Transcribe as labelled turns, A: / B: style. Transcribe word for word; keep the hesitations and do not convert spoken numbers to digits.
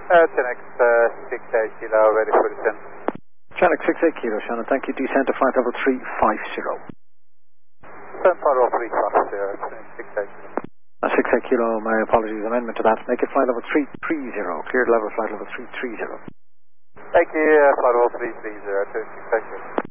A: Uh, ten X six eight kilo, ready for descent.
B: ten X six eight kilo, Shannon, thank you. Descent to flight level three five zero.
A: Descent flight level three five zero, six eight kilo.
B: Uh, six eight kilo, my apologies, amendment to that. Make it flight level three three zero. Cleared level flight level three three zero.
A: Thank you, uh, flight level three three zero, two six eight kilo.